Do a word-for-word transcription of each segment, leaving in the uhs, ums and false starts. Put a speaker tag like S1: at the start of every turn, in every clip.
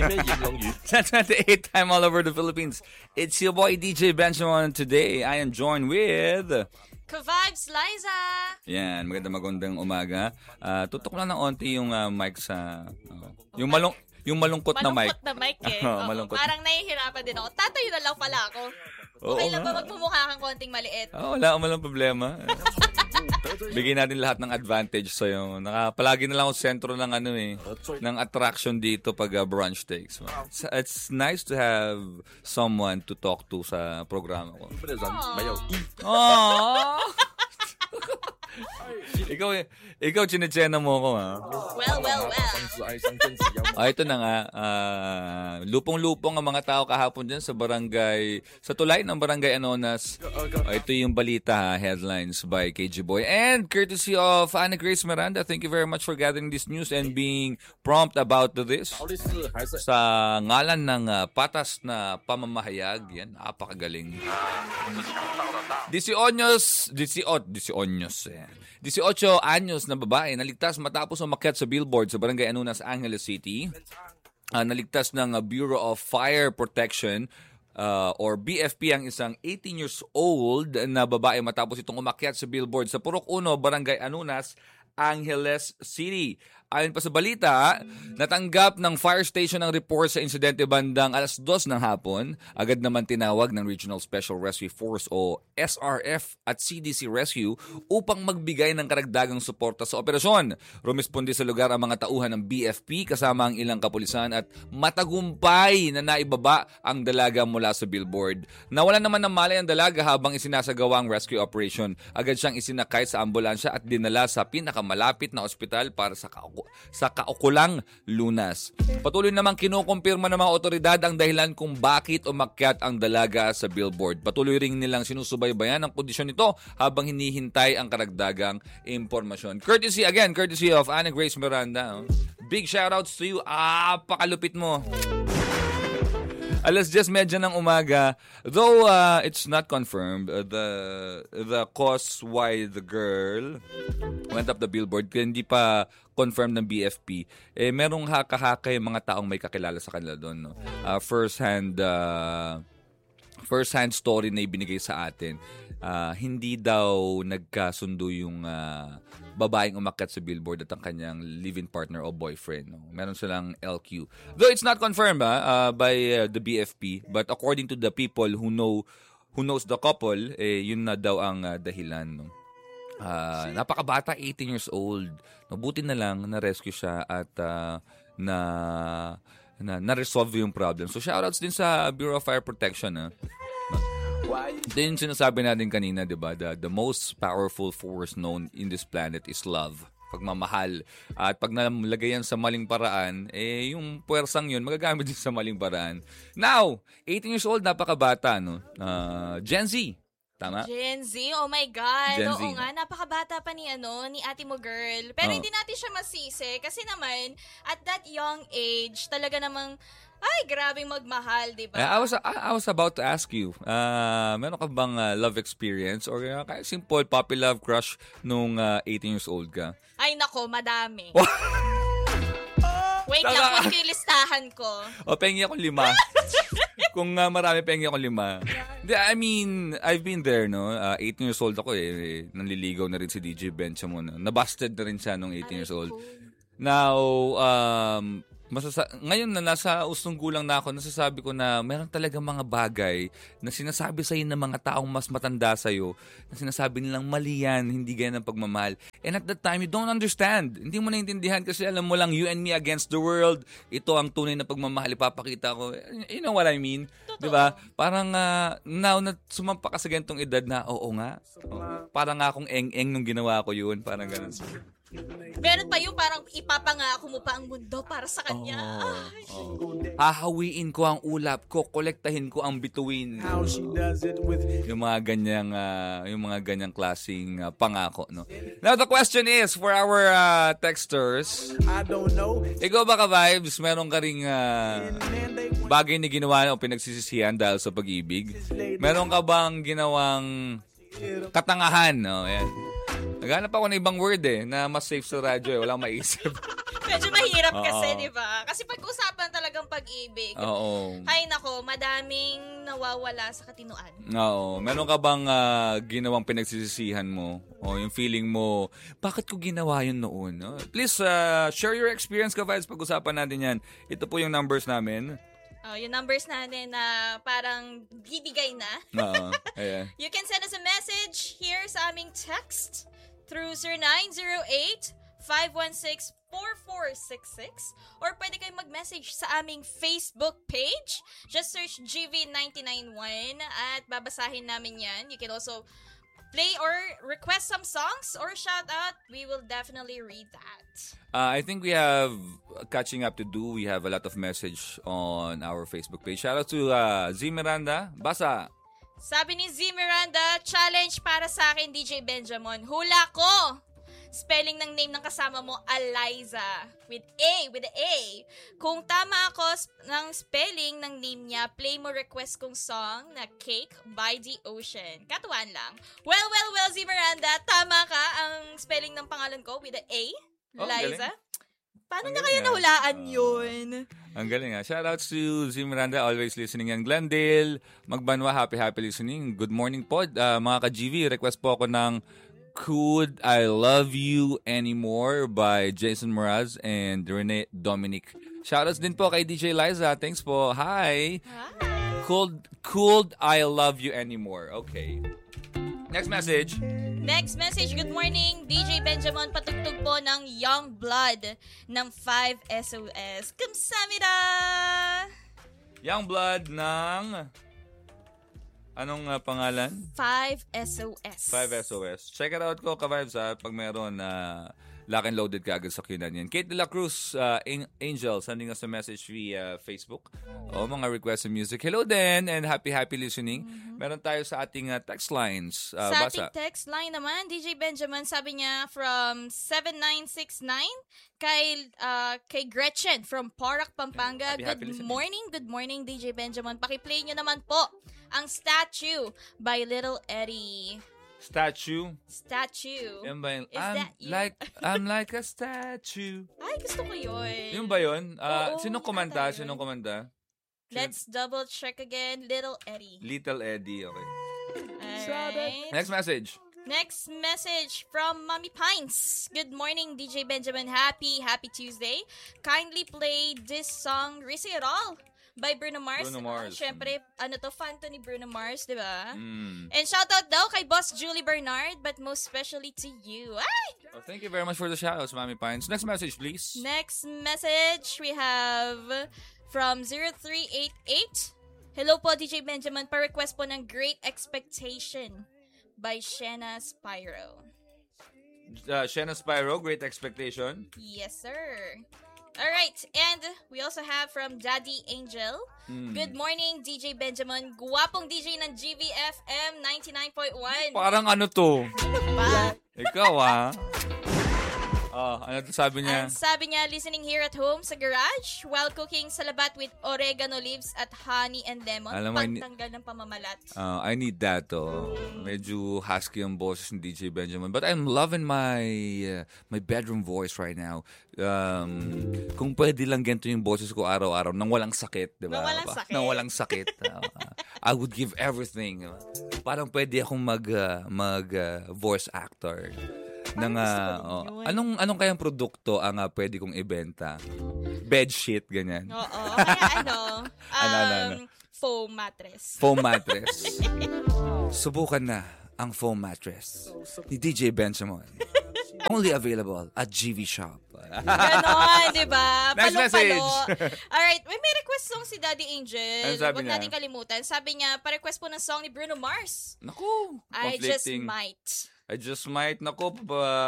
S1: ten twenty-eight time all over the Philippines. It's your boy D J Benjamin. Today, I am joined with...
S2: Ka-Vibes, Liza!
S1: Yan, maganda magandang umaga. Uh, tutok lang ng onti yung uh, mic sa... Uh, yung malung yung malungkot,
S2: malungkot
S1: na mic.
S2: Malungkot na mic eh.
S1: Oh, malungkot.
S2: Parang nahihirapan din ako. Tatayo na lang pala ako. Okay
S1: Oo,
S2: lang ba magmumukha kang konting maliit?
S1: Oh, wala akong malang problema. Bigyan natin lahat ng advantage sa'yo. Naka, palagi na lang ako sentro ng ano eh, ng attraction dito pag uh, brunch takes. It's, it's nice to have someone to talk to sa programa ko. Aww. ikaw, ikaw chinechena mo ko, ha?
S2: Well, well, well.
S1: Ah, ito na nga. Uh, lupong-lupong ang mga tao kahapon dyan sa barangay, sa tulay ng barangay Anonas. Ah, ito yung balita, ha? Headlines by K G Boy. And courtesy of Ana Grace Miranda, thank you very much for gathering this news and being prompt about this. Sa ngalan ng uh, patas na pamamahayag, yan, napakagaling. Disionyos, disiot, disionyos, eh. eighteen anyos na babae naligtas matapos umakyat sa billboard sa Barangay Anonas, Angeles City. Uh, naligtas ng uh, Bureau of Fire Protection uh, or B F P ang isang eighteen years old na babae matapos itong umakyat sa billboard sa Purok Uno, Barangay Anonas, Angeles City. Ayon pa sa balita, natanggap ng fire station ang report sa insidente bandang alas dos ng hapon. Agad naman tinawag ng Regional Special Rescue Force o S R F at C D C Rescue upang magbigay ng karagdagang suporta sa operasyon. Rumisponde sa lugar ang mga tauhan ng B F P kasama ang ilang kapulisan at matagumpay na naibaba ang dalaga mula sa billboard. Nawalan naman ng malay ang dalaga habang isinasagawa ang rescue operation. Agad siyang isinakay sa ambulansya at dinala sa pinakamalapit na ospital para sa kaukulang sa kaukulang lunas. Patuloy namang kinukumpirma ng mga otoridad ang dahilan kung bakit umakyat ang dalaga sa billboard. Patuloy ring nilang sinusubaybayan ang kondisyon nito habang hinihintay ang karagdagang impormasyon. Courtesy, again, courtesy of Ana Grace Miranda. Big shoutouts to you. Ah, pakalupit mo. Alas diyes medya ng umaga, though uh, it's not confirmed, uh, the the cause why the girl went up the billboard, kaya hindi pa confirmed ng B F P, eh merong haka-haka yung mga taong may kakilala sa kanila doon. No? Uh, first hand uh, first hand story na ibinigay sa atin. Uh, hindi daw nagkasundo yung uh, babaeng umakyat sa billboard at ang kanyang live-in partner o boyfriend. No? Meron silang L Q. Though it's not confirmed ha, uh, by uh, the B F P, but according to the people who know who knows the couple, eh, yun na daw ang uh, dahilan. No? Uh, napakabata, eighteen years old. Mabuti na lang na-rescue siya at uh, na, na na-resolve yung problem. So shoutouts din sa Bureau of Fire Protection. Ha? Din sinasabi natin kanina, di ba? The, the most powerful force known in this planet is love. Pagmamahal. At pag nalagay yan sa maling paraan, eh, yung puwersang yun, magagamit din sa maling paraan. Now, eighteen years old, napakabata, no? Uh, Gen Z. Tama?
S2: Gen Z, oh my God.
S1: Gen
S2: Oo
S1: Z.
S2: nga, napakabata pa ni, ano, ni ate mo girl. Pero
S1: Oh.
S2: hindi natin siya masisi. Kasi naman, at that young age, talaga namang, ay, grabing magmahal, di ba?
S1: Eh, I was I, I was about to ask you, uh, meron ka bang uh, love experience or uh, kahit simple puppy love crush nung uh, eighteen years old ka?
S2: Ay, nako, madami. Wait lang,
S1: Tama.
S2: kung yung listahan ko.
S1: O, pengi akong lima. Kung uh, marami, pengi akong lima. I mean, I've been there, no? Uh, eighteen years old ako eh. Nanliligaw na rin si D J Benjamin. No? Nabusted na rin siya nung eighteen years old. Now, um, masasa- ngayon na nasa usong gulang na ako, nasasabi ko na meron talaga mga bagay na sinasabi sa'yo ng mga taong mas matanda sa'yo, na sinasabi nilang mali yan, hindi ganyan ang pagmamahal. And at that time, you don't understand. Hindi mo naintindihan kasi alam mo lang, you and me against the world. Ito ang tunay na pagmamahal. Ipapakita ko. You know what I mean? Diba? Parang uh, now na sumampa ka sa ganitong edad na, oo nga. Oh, parang nga akong eng-eng nung ginawa ko yun. Parang ganun.
S2: Meron pa yung parang ipapangako mo pa ang mundo para sa kanya. Ay.
S1: Oh. Hahawiin ko ang ulap ko, kolektahin ko ang bituin. Yung mga ganyang uh, yung mga ganyang klaseng uh, pangako, no. Now the question is for our uh, texters. Ikaw ba ka vibes, meron ka ring uh, bagay na ginawa o pinagsisisihan dahil sa pag-ibig? Meron ka bang ginawang katangahan, no? Ayan. Naghanap ako ng ibang word eh, na mas safe sa radyo eh. Walang maisip.
S2: Medyo mahirap kasi,
S1: Oo.
S2: di ba? Kasi pag-usapan talagang pag-ibig.
S1: Oo.
S2: Ay nako, madaming nawawala sa katinuan.
S1: Oo. Meron ka bang ah, ginawang pinagsisisihan mo? O yung feeling mo, bakit ko ginawa yun noon? No? Please, ah, share your experience ka, Vibes. Pag-usapan natin yan. Ito po yung numbers namin.
S2: Oh, yung numbers natin na parang bibigay na.
S1: Oo. Ayan.
S2: You can send us a message here sa aming text through zero nine zero eight, five one six, four four six six or pwede kayong mag-message sa aming Facebook page. Just search G V nine nine one at babasahin namin yan. You can also play or request some songs or shout out. We will definitely read that.
S1: Uh, I think we have catching up to do. We have a lot of message on our Facebook page. Shout out to uh, Z Miranda. Basa.
S2: Sabi ni Z Miranda, challenge para sa akin, D J Benjamin. Hula ko! Spelling ng name ng kasama mo, Eliza. With A, with A. Kung tama ako sp- ng spelling ng name niya, play mo request kong song na Cake by the Ocean. Katuwaan lang. Well, well, well, Z Miranda, tama ka ang spelling ng pangalan ko with a A.
S1: Oh,
S2: Eliza. Paano
S1: Ang
S2: na
S1: galing,
S2: kayo
S1: ah.
S2: nahulaan
S1: Ah.
S2: yun?
S1: Ang galing ha. Shout out to Z Miranda, always listening yan. Glendale, Magbanwa, happy, happy listening. Good morning po. Uh, mga ka-G V, request po ako ng Could I Love You Anymore by Jason Mraz and Rene Dominic. Shoutouts din po kay D J Liza. Thanks po. Hi.
S2: Hi.
S1: Could, could I Love You Anymore? Okay. Next message.
S2: Next message, good morning, D J Benjamin, patugtog po ng Young Blood ng five S O S. Kamsamida!
S1: Young Blood ng... Anong uh, pangalan?
S2: five S O S.
S1: five S O S. Check it out ko, ka-vibes ha. Pag meron na uh, lock and loaded ka agad sa Q yan. Kate De La Cruz, uh, Angel, sending us a message via Facebook. O, mga requests of music. Hello din and happy, happy listening. Mm-hmm. Meron tayo sa ating uh, text lines. Uh,
S2: sa
S1: basa.
S2: ating text line naman, D J Benjamin, sabi niya from seven nine six nine kay, uh, kay Gretchen from Porac, Pampanga.
S1: Happy,
S2: good
S1: happy listening.
S2: morning, good morning, D J Benjamin. Pakiplay nyo naman po ang Statue by Little Eddie.
S1: Statue.
S2: Statue.
S1: Yan ba yun?
S2: Is
S1: I'm
S2: that you?
S1: like, I'm like a statue.
S2: Ay, gusto ko yun.
S1: Yung ba yun? Uh,
S2: Oo,
S1: sinong kumanta?
S2: ata yun.
S1: Sinong kumanta?
S2: Let's double check again. Little Eddie.
S1: Little Eddie, okay.
S2: Alright.
S1: Next message.
S2: Next message from Mommy Pines. Good morning, D J Benjamin. Happy, happy Tuesday. Kindly play this song, Risky It All, by Bruno Mars.
S1: Bruno Mars.
S2: Uh, Siyempre, ano to, fan to ni Bruno Mars, di ba?
S1: Mm.
S2: And shoutout daw kay Boss Julie Bernard, but most especially to you. Ay!
S1: Oh, thank you very much for the shoutouts, Mami Pines. Next message, please.
S2: Next message we have from zero three eight eight. Hello po, D J Benjamin. Pa-request po ng Great Expectation by Shena Spyro.
S1: Uh, Shena Spyro, Great Expectation.
S2: Yes, sir. Alright, and we also have from Daddy Angel.
S1: Mm.
S2: Good morning, D J Benjamin. Guwapong D J ng G V F M ninety-nine point one.
S1: Parang ano to?
S2: Pa.
S1: Ikaw ah. Oh, ano to sabi niya?
S2: Ang sabi niya, listening here at home sa garage while cooking salabat with oregano leaves at honey and lemon.
S1: Alam mo, I ne-
S2: Pagtanggal ng pamamalat.
S1: Uh, I need that to. Medyo husky ang boses ng D J Benjamin. But I'm loving my uh, my bedroom voice right now. Um, kung pwede lang ganito yung boses ko araw-araw nang walang sakit, di ba?
S2: Nang walang sakit.
S1: Nang walang sakit. Uh, I would give everything. Parang pwede akong mag, uh, mag uh, voice actor. Nang,
S2: gusto ko
S1: uh,
S2: din
S1: oh,
S2: yun.
S1: anong anong kayang produkto ang uh, pwede kong ibenta? Bed sheet, ganyan.
S2: Oo. Kaya ano, um,
S1: Ano, ano, ano?
S2: foam mattress.
S1: Foam mattress. Subukan na ang foam mattress ni D J Benjamin. Only available at G V Shop.
S2: Ganon, di ba?
S1: Next message.
S2: Alright, may, may request song si Daddy Angel.
S1: Ano sabi
S2: Huwag
S1: niya?
S2: natin kalimutan. Sabi niya, pa-request po ng song ni Bruno Mars.
S1: Naku,
S2: I just
S1: conflicting.
S2: might.
S1: I just might. Naku, pa.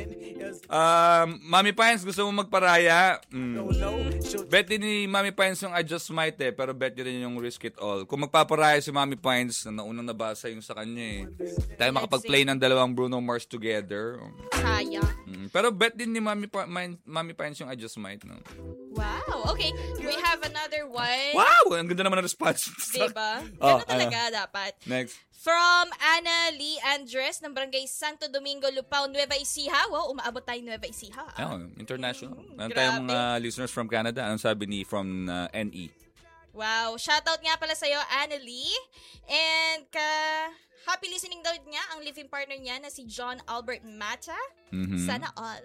S1: Um, Mami Pines, gusto mo magparaya? Mm. Bet din ni Mami Pines yung I just might eh, pero bet din yung Risk It All. Kung magpaparaya si Mami Pines, na naunang nabasa yung sa kanya eh. Tayo makapag-play ng dalawang Bruno Mars together.
S2: Sayang.
S1: Mm. Pero bet din ni Mami, pa- Mami Pines yung I just might. No?
S2: Wow. Okay, we have another one.
S1: Wow! Ang ganda naman ng response.
S2: Diba?
S1: Oh,
S2: Ganun talaga dapat.
S1: Next.
S2: From Ana Lee Andres ng Barangay Santo Domingo, Lupao, Nueva Ecija. Wow, umaabot tayo Nueva Ecija.
S1: Oh, international.
S2: Mm,
S1: Meron
S2: grabe.
S1: tayong mga listeners from Canada. Anong sabi ni from uh, N E?
S2: Wow, shoutout nga pala sa'yo, Ana Lee. And ka happy listening daw niya ang living partner niya na si John Albert Mata.
S1: Mm-hmm.
S2: Sana all.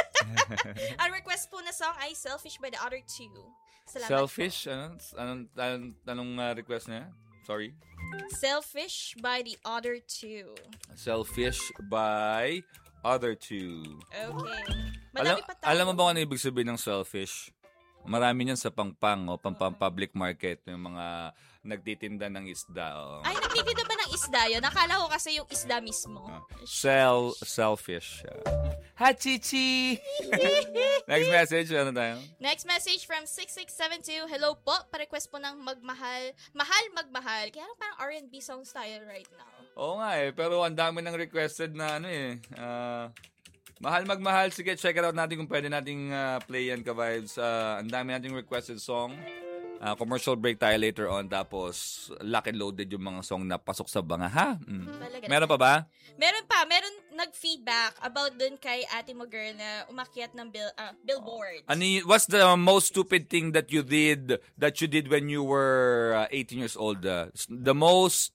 S2: Ang request po na song ay Selfish by the Other Two. Salamat
S1: Selfish?
S2: po.
S1: Anong, anong, anong, anong uh, request niya? Sorry?
S2: Selfish by the Other Two.
S1: Selfish by Other Two.
S2: Okay.
S1: Alam,
S2: Madami pa tayo.
S1: alam mo ba kung ano ibig sabihin ng selfish? Marami niyan sa pangpang o pampang-public market, yung mga nagtitinda ng isda. O.
S2: Ay, nagtitinda ba ng isda yun? Nakala ko kasi yung isda mismo.
S1: Uh, sell, selfish. Uh, Hachichi! Next message, ano tayo?
S2: Next message from six six seven two. Hello po, pa-request po ng magmahal. Mahal magmahal. Kaya parang R and B song style right now.
S1: Oo nga eh, pero ang dami ng requested na ano eh. Uh, mahal magmahal. Sige, check it out natin kung pwede nating uh, play yan ka-vibes. Uh, ang dami nating requested song. Uh, commercial break tayo later on. Tapos, lock and loaded yung mga song na pasok sa banga, ha? Mm. Meron pa ba?
S2: Meron pa. Meron nag-feedback about dun kay ate mo girl na umakyat ng bill, uh, billboard.
S1: Ano y- what's the most stupid thing that you did that you did when you were uh, eighteen years old? Uh, the most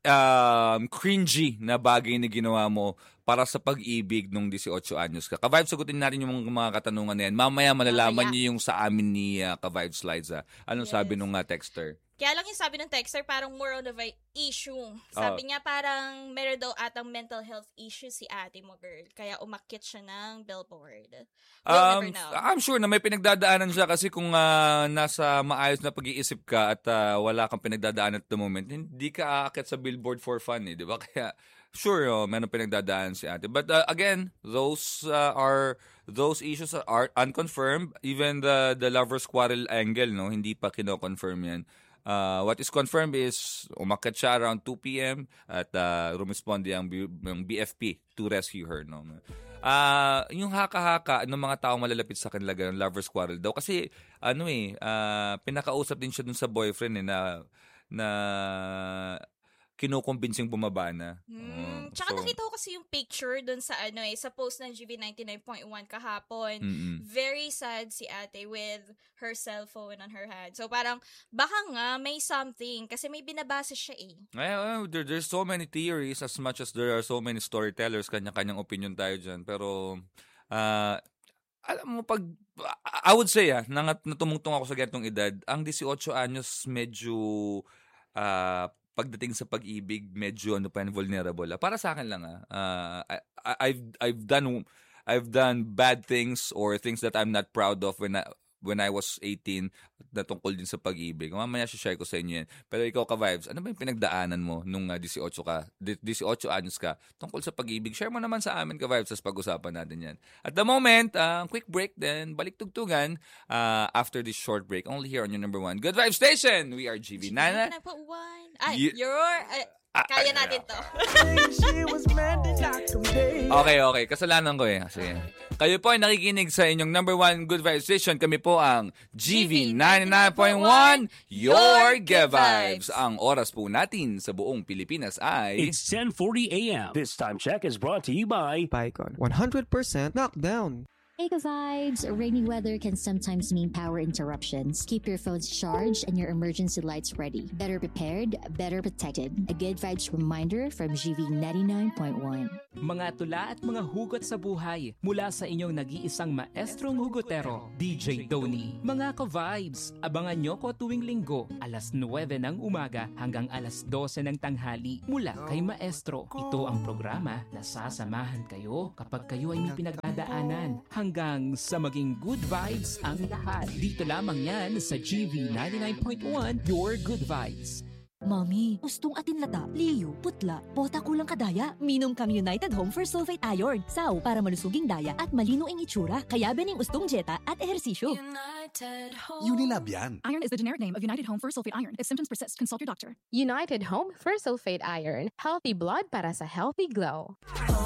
S1: um, cringy na bagay na ginawa mo para sa pag-ibig nung eighteen anyos ka. Ka-Vibes, sagutin natin yung mga katanungan na yan. Mamaya malalaman
S2: Mamaya.
S1: niyo yung sa amin ni uh, Ka-Vibes Slides. Uh. Anong
S2: Yes.
S1: sabi nung uh, texter?
S2: Kaya lang yung sabi ng texter, parang more on the vi- issue. Sabi niya parang meron daw atang mental health issue si ate mo girl. Kaya umakyat siya ng billboard. We'll
S1: Um,
S2: never know.
S1: I'm sure na may pinagdadaanan siya kasi kung uh, nasa maayos na pag-iisip ka at uh, wala kang pinagdadaanan at the moment, hindi ka aakyat sa billboard for fun eh, di ba? Kaya sure, oh, meron pinagdadaanan si ate. But uh, again, those uh, are those issues are unconfirmed. Even the the lovers quarrel angle, no, hindi pa kino-confirm yan. Uh, what is confirmed is umakyat siya around two p.m. at uh, rumisponde ang, B- ang B F P to rescue her. No? Uh, yung haka-haka ng mga tao malalapit sa kanila, ganun, lovers quarrel daw. Kasi ano eh, uh, pinakausap din siya dun sa boyfriend eh, na, na kinukumbinsing bumaba na.
S2: Hmm.
S1: Uh,
S2: Tsaka
S1: so,
S2: nakita ko kasi yung picture dun sa ano eh, sa post ng G V ninety-nine point one kahapon.
S1: mm-mm.
S2: Very sad si ate with her cellphone on her hand. So parang, baka nga may something kasi may binabasa siya eh.
S1: Ay, ay, there, there's so many theories as much as there are so many storytellers. Kanya-kanyang opinion tayo dyan. Pero, uh, alam mo, pag, I would say, ah, nang, natumungtong ako sa ganitong edad, ang eighteen anyos medyo, uh, pagdating sa pag-ibig, medyo ano pa, vulnerable. Ah. Para sa akin lang, ah, uh, I, I, I've, I've done, I've done bad things or things that I'm not proud of when I, when I was eighteen na tungkol din sa pag-ibig. Mamaya share ko sa inyo yan. Pero ikaw ka-Vibes, ano ba yung pinagdaanan mo nung uh, eighteen ka, eighteen anyos ka tungkol sa pag-ibig? Share mo naman sa amin ka-Vibes as pag-usapan natin yan. At the moment, uh, quick break then balik tugtugan uh, after this short break. Only here on your number one Good Vibes Station. We are G V Nana.
S2: Ay,
S1: Y-
S2: your... Uh, kaya natin to.
S1: Okay, okay. Kasalanan ko eh. Sige. Kayo po ay nakikinig sa inyong number one Good Vibes Station. Kami po ang G V ninety-nine point one, Your Good Vibes. Ang oras po natin sa buong Pilipinas ay...
S3: It's ten forty a.m. This time check is brought to you by
S4: Bicon. one hundred percent knockdown.
S5: Hey vibes! Rainy weather can sometimes mean power interruptions. Keep your phones charged and your emergency lights ready. Better prepared, better protected. A Good Vibes reminder from G V ninety-nine point one.
S6: Mga tula at mga hugot sa buhay mula sa inyong nag-iisang maestrong hugotero, D J Tony. Mga ka-vibes, abangan nyo ko tuwing linggo, alas nuwebe ng umaga hanggang alas dose ng tanghali mula kay Maestro. Ito ang programa na sasamahan kayo kapag kayo ay may pinagdadaanan hanggang sa maging good vibes ang lahat. Dito lamang yan sa G V ninety-nine point one, Your Good Vibes.
S7: Mami, ustong atin lata, liyo, putla, bota kulang kadaya. Minom kam United Home for Sulfate Iron. Saw para malusuging daya at malino ang itsura. Kaya bening ustong jeta at ehersisyo.
S8: United Home.
S9: Unilab yan.
S10: Iron is the generic name of United Home for Sulfate Iron. If symptoms persist, consult your doctor.
S11: United Home for Sulfate Iron. Healthy blood para sa healthy glow.